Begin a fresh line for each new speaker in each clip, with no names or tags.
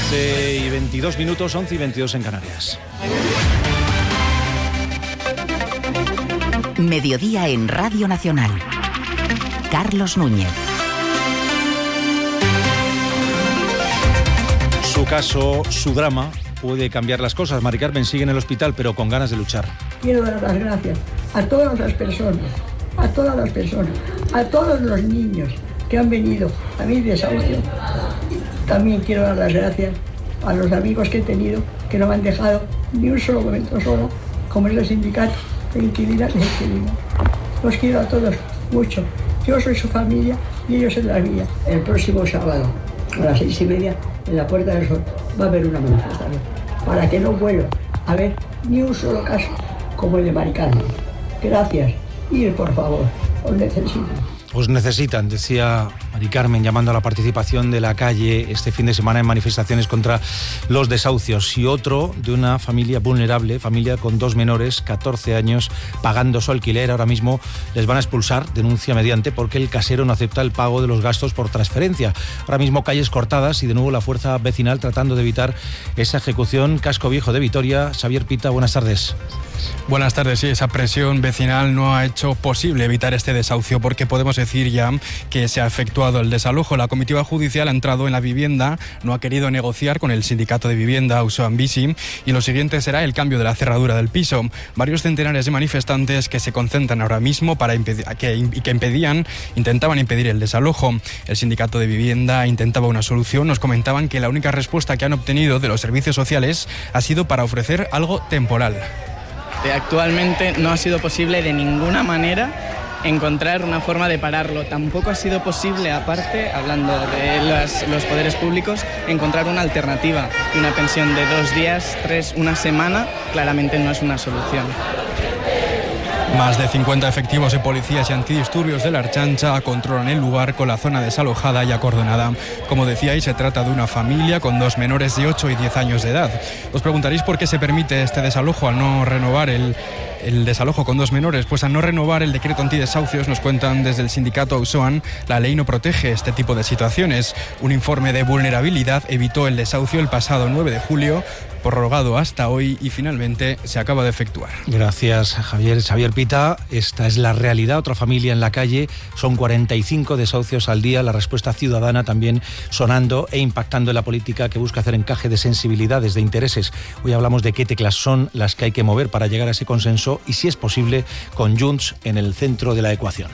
11:22, 11:22 en Canarias.
Mediodía en Radio Nacional. Carlos Núñez.
Su caso, su drama, puede cambiar las cosas. Mari Carmen sigue en el hospital, pero con ganas de luchar.
Quiero dar las gracias a todas las personas, a todos los niños que han venido a mi desahucio. También quiero dar las gracias a los amigos que he tenido, que no me han dejado ni un solo momento solo, como es el sindicato de inquilinas y inquilinos. Los quiero a todos mucho. Yo soy su familia y ellos son la mía. El próximo sábado, a las 6:30, en la Puerta del Sol, va a haber una manifestación para que no vuelva a haber ni un solo caso como el de Mari Carmen. Gracias. Ir, por favor. Os necesito.
Os necesitan, decía Mari Carmen, llamando a la participación de la calle este fin de semana en manifestaciones contra los desahucios. Y otro de una familia vulnerable, familia con 2 menores, 14 años, pagando su alquiler. Ahora mismo les van a expulsar, denuncia mediante, porque el casero no acepta el pago de los gastos por transferencia. Ahora mismo calles cortadas y de nuevo la fuerza vecinal tratando de evitar esa ejecución. Casco Viejo de Vitoria. Xavier Pita, buenas tardes.
Buenas tardes. Sí, esa presión vecinal no ha hecho posible evitar este desahucio, porque podemos decir ya que se ha efectuado el desalojo. La comitiva judicial ha entrado en la vivienda, no ha querido negociar con el sindicato de vivienda Auzoan Bizi, y lo siguiente será el cambio de la cerradura del piso. Varios centenares de manifestantes que se concentran ahora mismo intentaban impedir el desalojo. El sindicato de vivienda intentaba una solución. Nos comentaban que la única respuesta que han obtenido de los servicios sociales ha sido para ofrecer algo temporal.
Actualmente no ha sido posible de ninguna manera encontrar una forma de pararlo. Tampoco ha sido posible, aparte, hablando de los poderes públicos, encontrar una alternativa. Una pensión de 2 días, 3, una semana, claramente no es una solución.
Más de 50 efectivos de policías y antidisturbios de la Ertzaintza controlan el lugar con la zona desalojada y acordonada. Como decíais, se trata de una familia con 2 menores de 8 y 10 años de edad. Os preguntaréis por qué se permite este desalojo al no renovar el desalojo con 2 menores. Pues al no renovar el decreto antidesahucios, nos cuentan desde el sindicato Auzoan, la ley no protege este tipo de situaciones. Un informe de vulnerabilidad evitó el desahucio el pasado 9 de julio, prorrogado hasta hoy, y finalmente se acaba de efectuar.
Gracias, Xavier Pita. Esta es la realidad. Otra familia en la calle. Son 45 desahucios al día. La respuesta ciudadana también sonando e impactando en la política, que busca hacer encaje de sensibilidades, de intereses. Hoy hablamos de qué teclas son las que hay que mover para llegar a ese consenso y, si es posible, con Junts en el centro de la ecuación.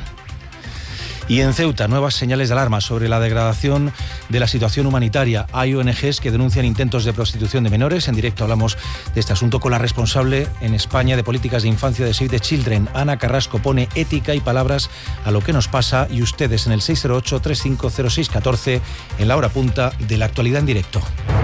Y en Ceuta, nuevas señales de alarma sobre la degradación de la situación humanitaria. Hay ONGs que denuncian intentos de prostitución de menores. En directo hablamos de este asunto con la responsable en España de políticas de infancia de Save the Children. Ana Carrasco pone ética y palabras a lo que nos pasa, y ustedes en el 608-350614 en la hora punta de la actualidad en directo.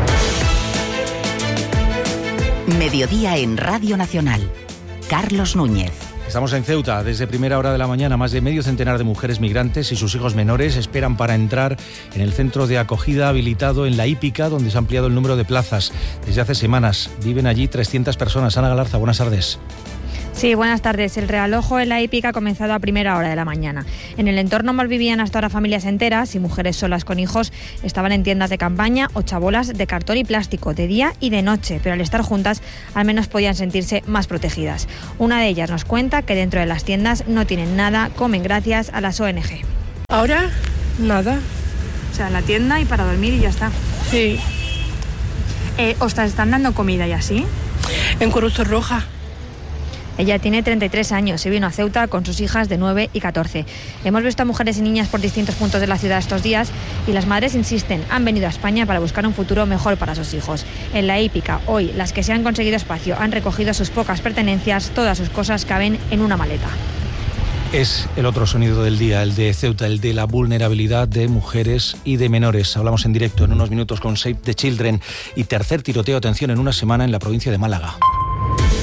Mediodía en Radio Nacional. Carlos Núñez.
Estamos en Ceuta. Desde primera hora de la mañana, más de medio centenar de mujeres migrantes y sus hijos menores esperan para entrar en el centro de acogida habilitado en La Hípica, donde se ha ampliado el número de plazas. Desde hace semanas viven allí 300 personas. Ana Galarza, buenas tardes.
Sí, buenas tardes. El realojo en La Hípica ha comenzado a primera hora de la mañana. En el entorno malvivían hasta ahora familias enteras, y mujeres solas con hijos estaban en tiendas de campaña o chabolas de cartón y plástico, de día y de noche, pero al estar juntas al menos podían sentirse más protegidas. Una de ellas nos cuenta que dentro de las tiendas no tienen nada, comen gracias a las ONG.
Ahora, nada.
O sea, en la tienda y para dormir y ya está.
Sí.
¿Os están dando comida y así?
En Cruz Roja.
Ella tiene 33 años y vino a Ceuta con sus hijas de 9 y 14. Hemos visto a mujeres y niñas por distintos puntos de la ciudad estos días, y las madres insisten, han venido a España para buscar un futuro mejor para sus hijos. En La Hípica, hoy, las que se han conseguido espacio han recogido sus pocas pertenencias, todas sus cosas caben en una maleta.
Es el otro sonido del día, el de Ceuta, el de la vulnerabilidad de mujeres y de menores. Hablamos en directo en unos minutos con Save the Children. Y tercer tiroteo, atención, en una semana en la provincia de Málaga.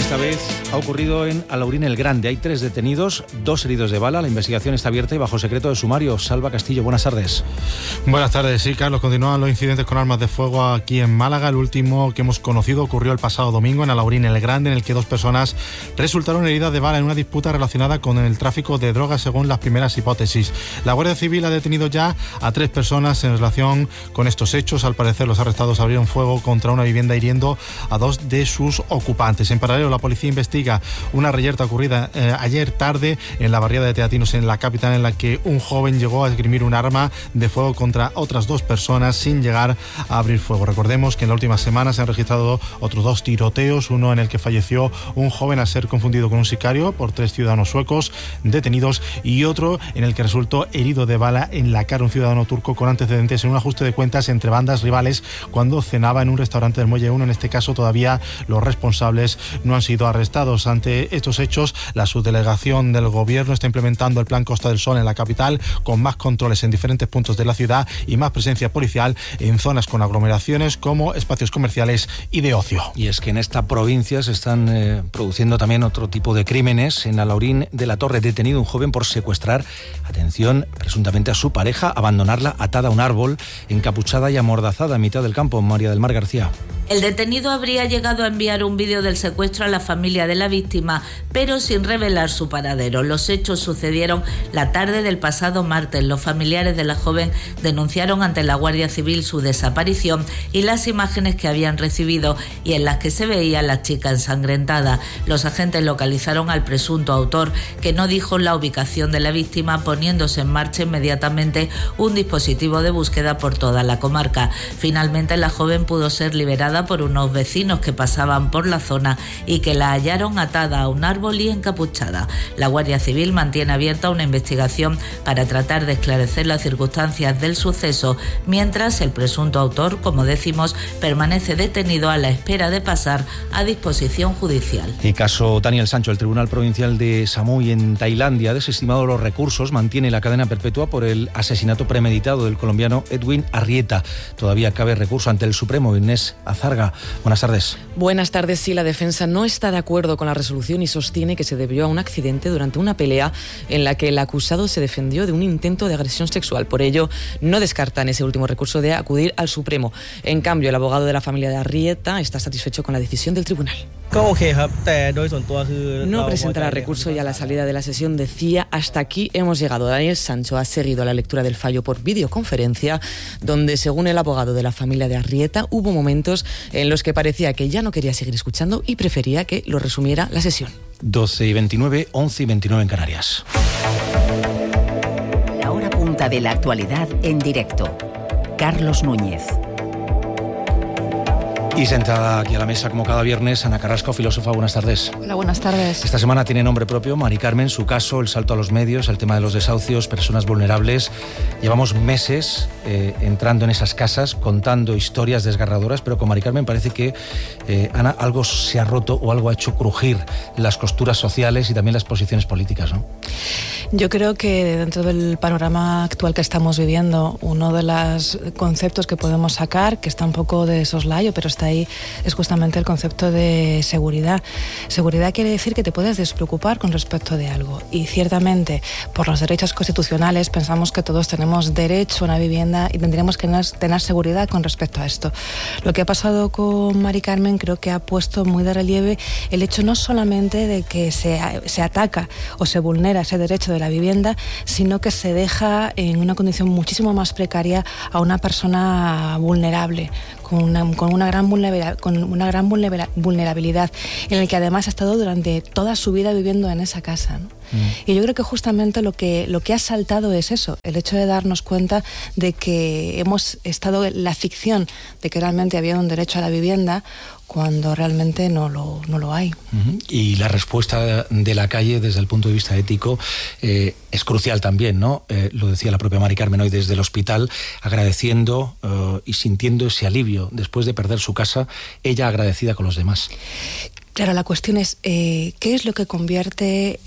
Esta vez ha ocurrido en Alaurín el Grande. Hay 3 detenidos, 2 heridos de bala. La investigación está abierta y bajo secreto de sumario. Salva Castillo, buenas tardes.
Buenas tardes, sí, Carlos. Continúan los incidentes con armas de fuego aquí en Málaga. El último que hemos conocido ocurrió el pasado domingo en Alaurín el Grande, en el que 2 personas resultaron heridas de bala en una disputa relacionada con el tráfico de drogas, según las primeras hipótesis. La Guardia Civil ha detenido ya a 3 personas en relación con estos hechos. Al parecer, los arrestados abrieron fuego contra una vivienda hiriendo a 2 de sus ocupantes. En paralelo, la policía investiga una reyerta ocurrida ayer tarde en la barriada de Teatinos, en la capital, en la que un joven llegó a esgrimir un arma de fuego contra otras 2 personas sin llegar a abrir fuego. Recordemos que en la última semana se han registrado otros 2 tiroteos, uno en el que falleció un joven al ser confundido con un sicario por 3 ciudadanos suecos detenidos, y otro en el que resultó herido de bala en la cara un ciudadano turco con antecedentes en un ajuste de cuentas entre bandas rivales cuando cenaba en un restaurante del Muelle 1. En este caso, todavía los responsables no han sido arrestados. Ante estos hechos, la subdelegación del Gobierno está implementando el Plan Costa del Sol en la capital, con más controles en diferentes puntos de la ciudad y más presencia policial en zonas con aglomeraciones como espacios comerciales y de ocio.
Y es que en esta provincia se están produciendo también otro tipo de crímenes. En Alaurín de la Torre, detenido un joven por secuestrar, atención, presuntamente a su pareja, abandonarla atada a un árbol, encapuchada y amordazada en mitad del campo. María del Mar García.
El detenido habría llegado a enviar un vídeo del secuestro a la familia de la víctima, pero sin revelar su paradero. Los hechos sucedieron la tarde del pasado martes. Los familiares de la joven denunciaron ante la Guardia Civil su desaparición y las imágenes que habían recibido y en las que se veía a la chica ensangrentada. Los agentes localizaron al presunto autor, que no dijo la ubicación de la víctima, poniéndose en marcha inmediatamente un dispositivo de búsqueda por toda la comarca. Finalmente, la joven pudo ser liberada por unos vecinos que pasaban por la zona y que la hallaron atada a un árbol y encapuchada. La Guardia Civil mantiene abierta una investigación para tratar de esclarecer las circunstancias del suceso, mientras el presunto autor, como decimos, permanece detenido a la espera de pasar a disposición judicial.
Y caso Daniel Sancho, el Tribunal Provincial de Samui en Tailandia ha desestimado los recursos, mantiene la cadena perpetua por el asesinato premeditado del colombiano Edwin Arrieta. Todavía cabe recurso ante el Supremo. Inés Azarga, buenas tardes.
Buenas tardes. Sí, la defensa no está de acuerdo con la resolución y sostiene que se debió a un accidente durante una pelea en la que el acusado se defendió de un intento de agresión sexual. Por ello, no descartan ese último recurso de acudir al Supremo. En cambio, el abogado de la familia de Arrieta está satisfecho con la decisión del tribunal. No presentará recurso y a la salida de la sesión decía: hasta aquí hemos llegado. Daniel Sancho ha seguido la lectura del fallo por videoconferencia, donde, según el abogado de la familia de Arrieta, hubo momentos en los que parecía que ya no quería seguir escuchando y prefería que lo resumiera la sesión.
12:29, 11:29 en Canarias.
La hora punta de la actualidad en directo. Carlos Núñez.
Y sentada aquí a la mesa, como cada viernes, Ana Carrasco, filósofa, buenas tardes.
Hola, buenas tardes.
Esta semana tiene nombre propio, Mari Carmen, su caso, el salto a los medios, el tema de los desahucios, personas vulnerables. Llevamos meses entrando en esas casas, contando historias desgarradoras, pero con Mari Carmen parece que, Ana, algo se ha roto o algo ha hecho crujir las costuras sociales y también las posiciones políticas, ¿no?
Yo creo que dentro del panorama actual que estamos viviendo, uno de los conceptos que podemos sacar, que está un poco de soslayo, pero está ahí, es justamente el concepto de seguridad. Seguridad quiere decir que te puedes despreocupar con respecto de algo. Y ciertamente, por los derechos constitucionales, pensamos que todos tenemos derecho a una vivienda y tendríamos que tener seguridad con respecto a esto. Lo que ha pasado con Mari Carmen creo que ha puesto muy de relieve el hecho no solamente de que se ataca o se vulnera ese derecho de la vivienda, sino que se deja en una condición muchísimo más precaria a una persona vulnerable, con una gran vulnerabilidad, en el que además ha estado durante toda su vida viviendo en esa casa, ¿no? Y yo creo que justamente lo que ha saltado es eso, el hecho de darnos cuenta de que hemos estado en la ficción de que realmente había un derecho a la vivienda cuando realmente no lo hay.
Y la respuesta de la calle desde el punto de vista ético es crucial también, ¿no? Lo decía la propia Mari Carmen hoy desde el hospital, agradeciendo y sintiendo ese alivio después de perder su casa, ella agradecida con los demás.
Claro, la cuestión es ¿qué es lo que convierte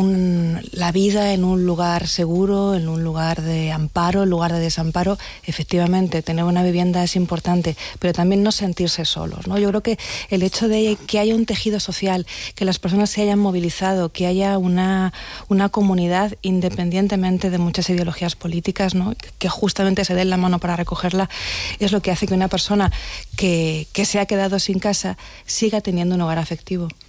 la vida en un lugar seguro, en un lugar de amparo, en lugar de desamparo? Efectivamente, tener una vivienda es importante, pero también no sentirse solos, ¿no? Yo creo que el hecho de que haya un tejido social, que las personas se hayan movilizado, que haya una comunidad, independientemente de muchas ideologías políticas, ¿no? Que justamente se den la mano para recogerla, es lo que hace que una persona que se ha quedado sin casa siga teniendo un hogar afectivo.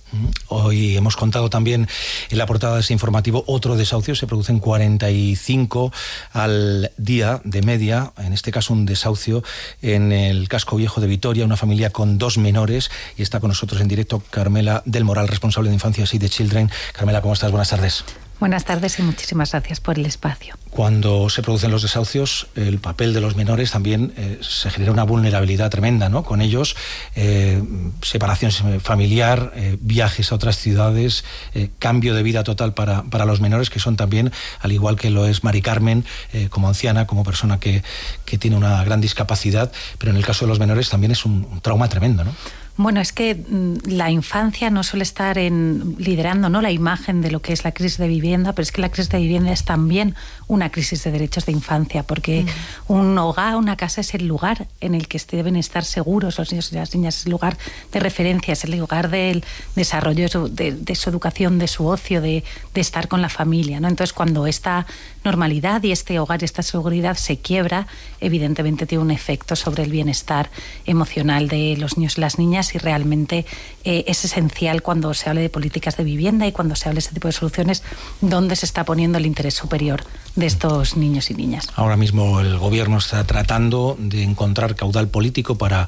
Hoy hemos contado también en la portada de ese informativo otro desahucio. Se producen 45 al día de media, en este caso un desahucio en el casco viejo de Vitoria, una familia con 2 menores, y está con nosotros en directo Carmela del Moral, responsable de Infancia Save the Children. Carmela, ¿cómo estás? Buenas tardes.
Buenas tardes y muchísimas gracias por el espacio.
Cuando se producen los desahucios, el papel de los menores también se genera una vulnerabilidad tremenda, ¿no? Con ellos, separación familiar, viajes a otras ciudades, cambio de vida total para los menores, que son también, al igual que lo es Mari Carmen, como anciana, como persona que tiene una gran discapacidad, pero en el caso de los menores también es un trauma tremendo, ¿no?
Bueno, es que la infancia no suele estar liderando, ¿no?, la imagen de lo que es la crisis de vivienda, pero es que la crisis de vivienda es también una crisis de derechos de infancia, porque un hogar, una casa es el lugar en el que deben estar seguros los niños y las niñas, es el lugar de referencia, es el lugar del desarrollo de su educación, de su ocio, de estar con la familia, ¿no? Entonces, cuando esta normalidad y este hogar y esta seguridad se quiebra, evidentemente tiene un efecto sobre el bienestar emocional de los niños y las niñas, y realmente es esencial, cuando se hable de políticas de vivienda y cuando se hable de este tipo de soluciones, dónde se está poniendo el interés superior de estos niños y niñas.
Ahora mismo el gobierno está tratando de encontrar caudal político para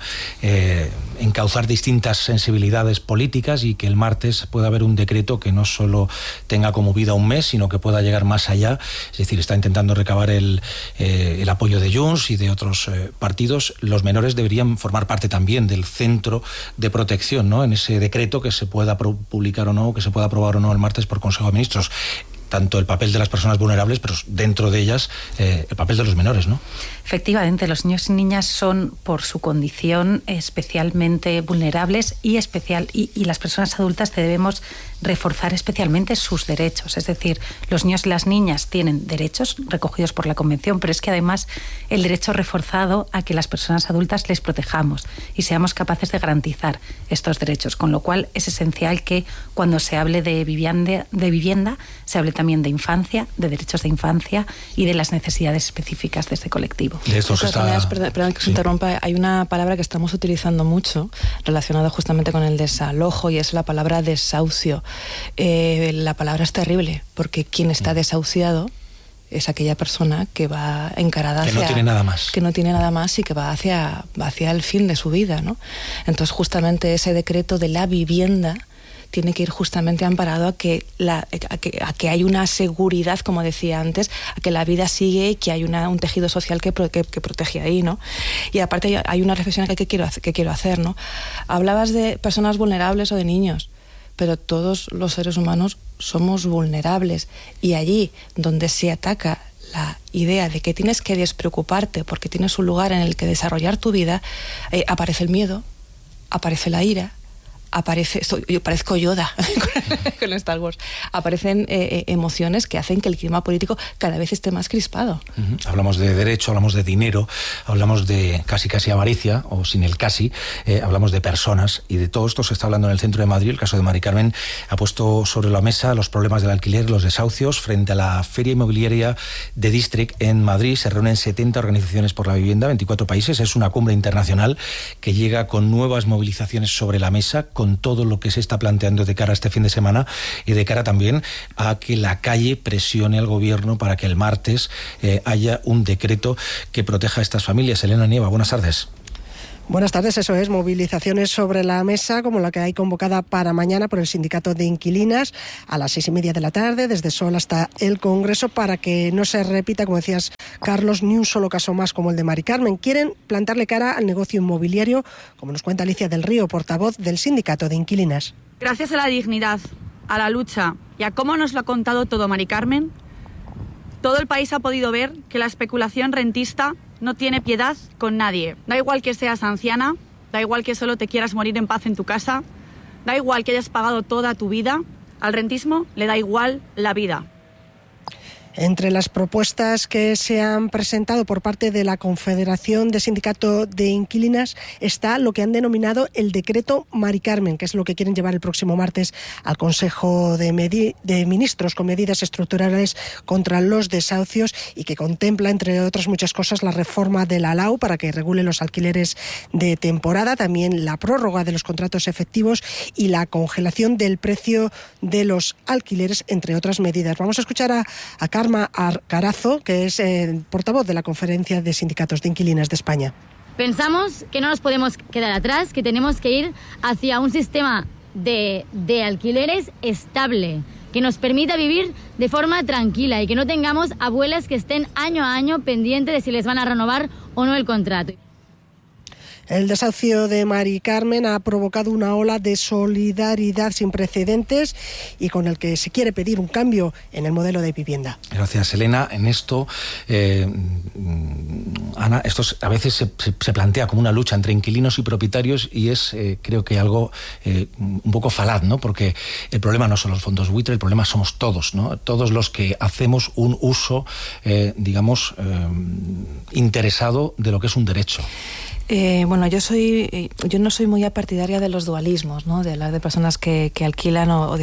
encauzar distintas sensibilidades políticas, y que el martes pueda haber un decreto que no solo tenga como vida un mes, sino que pueda llegar más allá. Es decir, está intentando recabar el apoyo de Junts y de otros partidos. Los menores deberían formar parte también del centro de protección, ¿no?, en ese decreto que se pueda publicar o no, que se pueda aprobar o no el martes por Consejo de Ministros. Tanto el papel de las personas vulnerables, pero dentro de ellas el papel de los menores, ¿no?
Efectivamente, los niños y niñas son, por su condición, especialmente vulnerables y las personas adultas debemos reforzar especialmente sus derechos. Es decir, los niños y las niñas tienen derechos recogidos por la Convención, pero es que además el derecho reforzado a que las personas adultas les protejamos y seamos capaces de garantizar estos derechos, con lo cual es esencial que cuando se hable de vivienda se hable también de infancia, de derechos de infancia y de las necesidades específicas de este colectivo.
De esto se está...
Perdón que se interrumpa, hay una palabra que estamos utilizando mucho relacionada justamente con el desalojo, y es la palabra desahucio. La palabra es terrible, porque quien está desahuciado es aquella persona que va encarada hacia...
Que no tiene nada más.
Que no tiene nada más y que va hacia el fin de su vida, ¿no? Entonces, justamente ese decreto de la vivienda tiene que ir justamente amparado a que hay una seguridad, como decía antes, a que la vida sigue y que hay un tejido social que protege ahí, ¿no? Y aparte hay una reflexión que quiero hacer, ¿no? Hablabas de personas vulnerables o de niños, pero todos los seres humanos somos vulnerables, y allí donde se ataca la idea de que tienes que despreocuparte porque tienes un lugar en el que desarrollar tu vida, aparece el miedo, aparece la ira, yo parezco Yoda con Star Wars, aparecen emociones que hacen que el clima político cada vez esté más crispado.
Hablamos de derecho, hablamos de dinero, hablamos de casi avaricia, o sin el casi, hablamos de personas, y de todo esto se está hablando en el centro de Madrid. El caso de Mari Carmen ha puesto sobre la mesa los problemas del alquiler, los desahucios. Frente a la Feria Inmobiliaria de District en Madrid se reúnen 70 organizaciones por la vivienda, 24 países. Es una cumbre internacional que llega con nuevas movilizaciones sobre la mesa, con todo lo que se está planteando de cara a este fin de semana, y de cara también a que la calle presione al gobierno para que el martes haya un decreto que proteja a estas familias. Elena Nieva, buenas tardes.
Buenas tardes, eso es, movilizaciones sobre la mesa como la que hay convocada para mañana por el Sindicato de Inquilinas a las 6:30 de la tarde, desde Sol hasta el Congreso, para que no se repita, como decías, Carlos, ni un solo caso más como el de Mari Carmen. Quieren plantarle cara al negocio inmobiliario, como nos cuenta Alicia del Río, portavoz del Sindicato de Inquilinas.
Gracias a la dignidad, a la lucha y a cómo nos lo ha contado todo Mari Carmen, todo el país ha podido ver que la especulación rentista no tiene piedad con nadie. Da igual que seas anciana, da igual que solo te quieras morir en paz en tu casa, Da igual que hayas pagado toda tu vida, al rentismo le da igual la vida.
Entre las propuestas que se han presentado por parte de la Confederación de Sindicato de Inquilinas está lo que han denominado el decreto Mari Carmen, que es lo que quieren llevar el próximo martes al Consejo de Ministros con medidas estructurales contra los desahucios y que contempla, entre otras muchas cosas, la reforma de la LAU para que regule los alquileres de temporada, también la prórroga de los contratos efectivos y la congelación del precio de los alquileres, entre otras medidas. Vamos a escuchar a Karma Arcarazo, que es portavoz de la Conferencia de Sindicatos de Inquilinas de España.
Pensamos que no nos podemos quedar atrás, que tenemos que ir hacia un sistema de alquileres estable, que nos permita vivir de forma tranquila y que no tengamos abuelas que estén año a año pendientes de si les van a renovar o no el contrato.
El desahucio de Mari Carmen ha provocado una ola de solidaridad sin precedentes y con el que se quiere pedir un cambio en el modelo de vivienda.
Gracias, Elena. En esto, Ana, esto a veces se plantea como una lucha entre inquilinos y propietarios y es, creo que algo un poco falaz, ¿no? Porque el problema no son los fondos buitre, el problema somos todos, ¿no? Todos los que hacemos un uso, interesado de lo que es un derecho.
Bueno, yo no soy muy partidaria de los dualismos, ¿no? De las de personas que alquilan o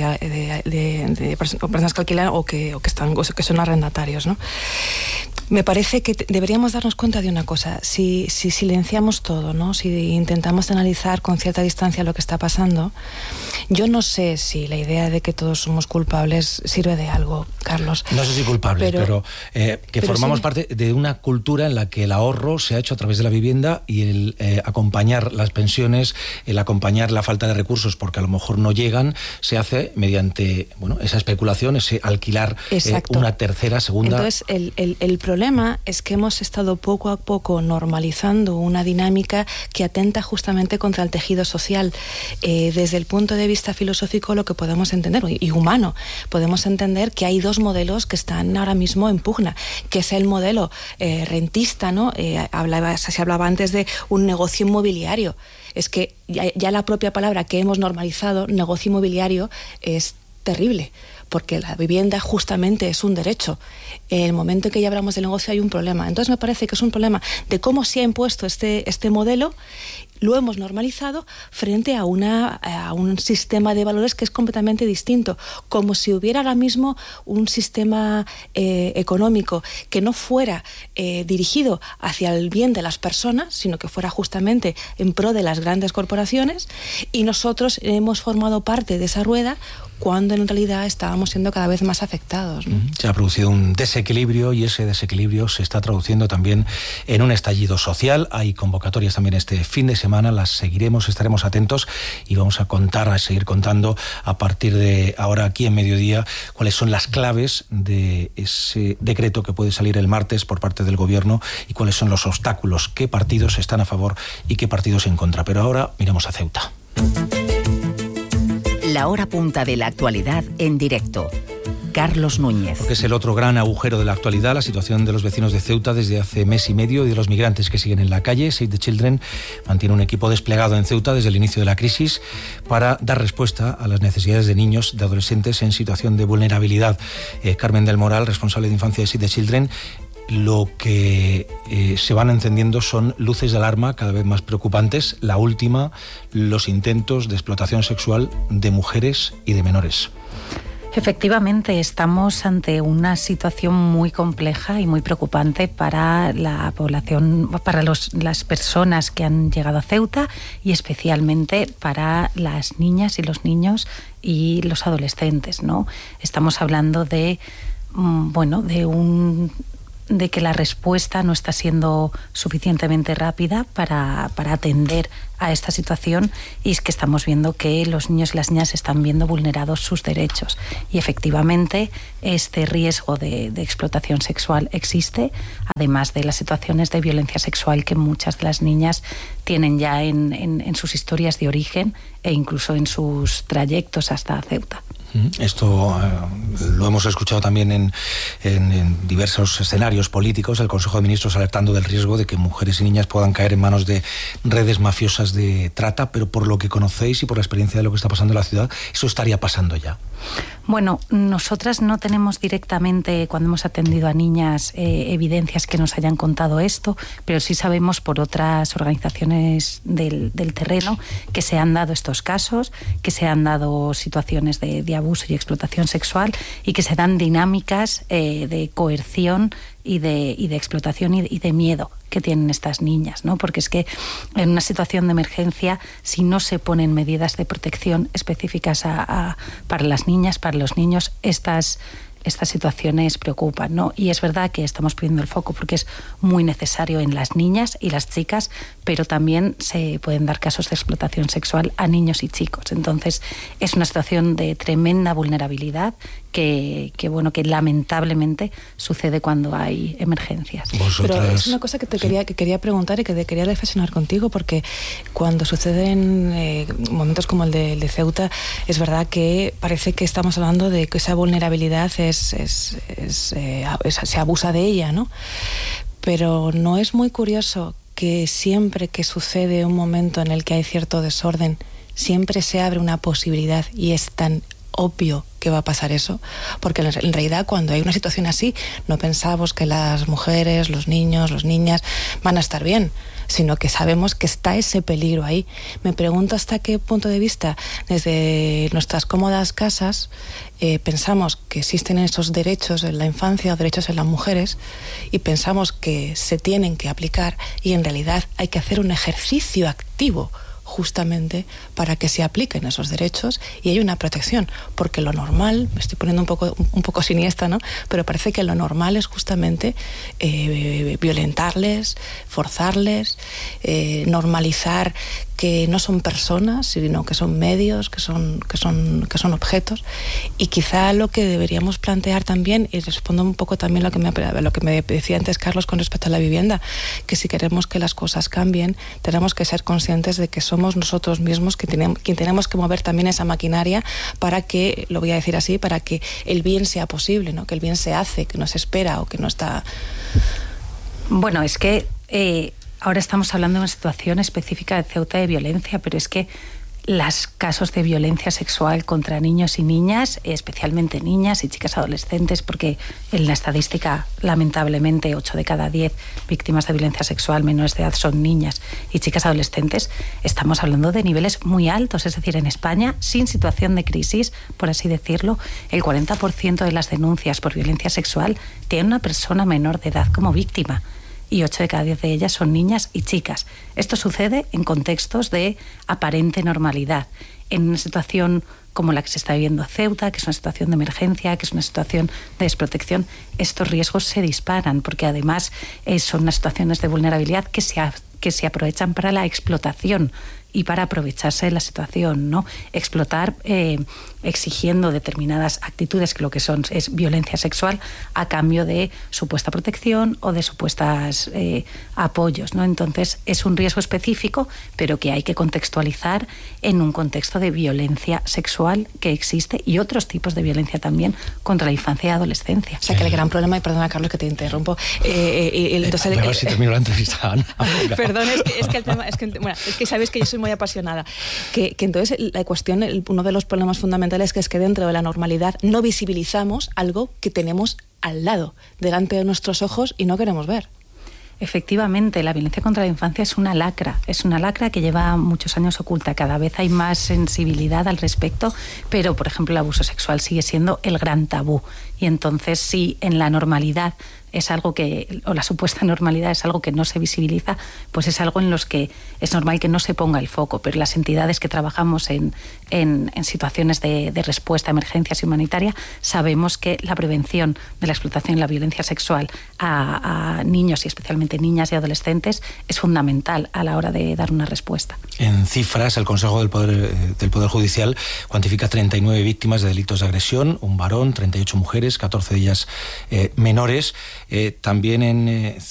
de personas que alquilan o que son arrendatarios, ¿no? Me parece que deberíamos darnos cuenta de una cosa. Si silenciamos todo, ¿no? Si intentamos analizar con cierta distancia lo que está pasando, yo no sé si la idea de que todos somos culpables sirve de algo, Carlos.
No sé si culpables, pero formamos parte de una cultura en la que el ahorro se ha hecho a través de la vivienda y el acompañar las pensiones, el acompañar la falta de recursos porque a lo mejor no llegan, se hace mediante esa especulación, ese alquilar una tercera, segunda.
Entonces, el problema es que hemos estado poco a poco normalizando una dinámica que atenta justamente contra el tejido social. Desde el punto de vista filosófico, lo que podemos entender, y humano, podemos entender que hay dos modelos que están ahora mismo en pugna, que es el modelo rentista, ¿no? Se hablaba antes de un negocio inmobiliario. Es que ya la propia palabra que hemos normalizado, negocio inmobiliario, es terrible, porque la vivienda justamente es un derecho. En el momento en que ya hablamos del negocio hay un problema. Entonces me parece que es un problema de cómo se ha impuesto este modelo, lo hemos normalizado frente a un sistema de valores que es completamente distinto, como si hubiera ahora mismo un sistema económico que no fuera dirigido hacia el bien de las personas, sino que fuera justamente en pro de las grandes corporaciones, y nosotros hemos formado parte de esa rueda cuando en realidad estábamos siendo cada vez más afectados, ¿no?
Se ha producido un desequilibrio y ese desequilibrio se está traduciendo también en un estallido social. Hay convocatorias también este fin de semana, las seguiremos, estaremos atentos y vamos a seguir contando a partir de ahora aquí en Mediodía cuáles son las claves de ese decreto que puede salir el martes por parte del Gobierno y cuáles son los obstáculos, qué partidos están a favor y qué partidos en contra. Pero ahora miramos a Ceuta.
La hora punta de la actualidad en directo. Carlos Núñez.
Porque es el otro gran agujero de la actualidad, la situación de los vecinos de Ceuta desde hace mes y medio y de los migrantes que siguen en la calle. Save the Children mantiene un equipo desplegado en Ceuta desde el inicio de la crisis para dar respuesta a las necesidades de niños, de adolescentes en situación de vulnerabilidad. Carmen del Moral, responsable de infancia de Save the Children, lo que se van encendiendo son luces de alarma cada vez más preocupantes. La última, los intentos de explotación sexual de mujeres y de menores.
Efectivamente, estamos ante una situación muy compleja y muy preocupante para la población, para las personas que han llegado a Ceuta y especialmente para las niñas y los niños y los adolescentes, ¿no? Estamos hablando de que la respuesta no está siendo suficientemente rápida para atender a esta situación, y es que estamos viendo que los niños y las niñas están viendo vulnerados sus derechos, y efectivamente este riesgo de explotación sexual existe, además de las situaciones de violencia sexual que muchas de las niñas tienen ya en sus historias de origen e incluso en sus trayectos hasta Ceuta.
Esto lo hemos escuchado también en diversos escenarios políticos, el Consejo de Ministros alertando del riesgo de que mujeres y niñas puedan caer en manos de redes mafiosas de trata, pero por lo que conocéis y por la experiencia de lo que está pasando en la ciudad, eso estaría pasando ya.
Bueno, nosotras no tenemos directamente, cuando hemos atendido a niñas, evidencias que nos hayan contado esto, pero sí sabemos por otras organizaciones del terreno que se han dado estos casos, que se han dado situaciones de abuso y explotación sexual y que se dan dinámicas de coerción y de explotación y de miedo que tienen estas niñas, ¿no? Porque es que en una situación de emergencia, si no se ponen medidas de protección específicas para las niñas, para los niños, estas situaciones preocupan, ¿no? Y es verdad que estamos poniendo el foco porque es muy necesario en las niñas y las chicas, pero también se pueden dar casos de explotación sexual a niños y chicos. Entonces, es una situación de tremenda vulnerabilidad que lamentablemente sucede cuando hay emergencias.
Pero es una cosa que quería preguntar y que quería reflexionar contigo, porque cuando suceden momentos como el de Ceuta, es verdad que parece que estamos hablando de que esa vulnerabilidad se abusa de ella, ¿no? Pero no es muy curioso que siempre que sucede un momento en el que hay cierto desorden, siempre se abre una posibilidad, y es tan obvio que va a pasar eso, porque en realidad cuando hay una situación así no pensamos que las mujeres, los niños, las niñas van a estar bien, sino que sabemos que está ese peligro ahí. Me pregunto hasta qué punto de vista desde nuestras cómodas casas pensamos que existen esos derechos en la infancia o derechos en las mujeres y pensamos que se tienen que aplicar, y en realidad hay que hacer un ejercicio activo justamente para que se apliquen esos derechos y hay una protección, porque lo normal, me estoy poniendo un poco siniestra, ¿no? Pero parece que lo normal es justamente violentarles, forzarles, normalizar que no son personas, sino que son medios, que son objetos. Y quizá lo que deberíamos plantear también, y respondo un poco también lo que me decía antes Carlos con respecto a la vivienda, que si queremos que las cosas cambien, tenemos que ser conscientes de que somos nosotros mismos quien tenemos que mover también esa maquinaria para que, lo voy a decir así, para que el bien sea posible, ¿no? Que el bien se hace, que no se espera o que no está...
Bueno, es que ahora estamos hablando de una situación específica de Ceuta de violencia, pero es que los casos de violencia sexual contra niños y niñas, especialmente niñas y chicas adolescentes, porque en la estadística, lamentablemente, 8 de cada 10 víctimas de violencia sexual menores de edad son niñas y chicas adolescentes, estamos hablando de niveles muy altos. Es decir, en España, sin situación de crisis, por así decirlo, el 40% de las denuncias por violencia sexual tiene una persona menor de edad como víctima, y 8 de cada 10 de ellas son niñas y chicas. Esto sucede en contextos de aparente normalidad. En una situación como la que se está viviendo en Ceuta, que es una situación de emergencia, que es una situación de desprotección, estos riesgos se disparan, porque además son unas situaciones de vulnerabilidad que se aprovechan para la explotación y para aprovecharse de la situación, ¿no? Explotar exigiendo determinadas actitudes que lo que son es violencia sexual a cambio de supuesta protección o de supuestas apoyos, ¿no? Entonces es un riesgo específico, pero que hay que contextualizar en un contexto de violencia sexual que existe, y otros tipos de violencia también contra la infancia y adolescencia.
O sea que el gran problema, y perdona Carlos que te interrumpo,
a ver si termino la entrevista, Ana.
Perdón, es que el tema, es que sabéis que yo soy muy apasionada, que entonces la cuestión, uno de los problemas fundamentales es que dentro de la normalidad no visibilizamos algo que tenemos al lado, delante de nuestros ojos, y no queremos ver.
Efectivamente, la violencia contra la infancia es una lacra que lleva muchos años oculta. Cada vez hay más sensibilidad al respecto, pero, por ejemplo, el abuso sexual sigue siendo el gran tabú. Y entonces, si en la normalidad es algo que, o la supuesta normalidad es algo que no se visibiliza, pues es algo en los que es normal que no se ponga el foco. Pero las entidades que trabajamos en situaciones de respuesta a emergencias humanitarias sabemos que la prevención de la explotación y la violencia sexual a niños y especialmente niñas y adolescentes es fundamental a la hora de dar una respuesta.
En cifras, el Consejo del Poder Judicial cuantifica 39 víctimas de delitos de agresión, un varón, 38 mujeres, 14 de ellas menores. También en